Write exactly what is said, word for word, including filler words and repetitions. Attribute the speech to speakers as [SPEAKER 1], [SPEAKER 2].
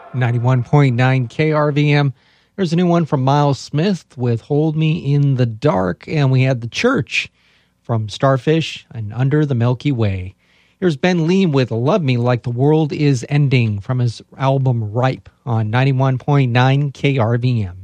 [SPEAKER 1] ninety-one point nine K R V M. There's a new one from Miles Smith with Hold Me in the Dark. And we had The Church from Starfish and Under the Milky Way. Here's Ben Lee with Love Me Like the World Is Ending from his album Ripe on ninety-one point nine K R V M.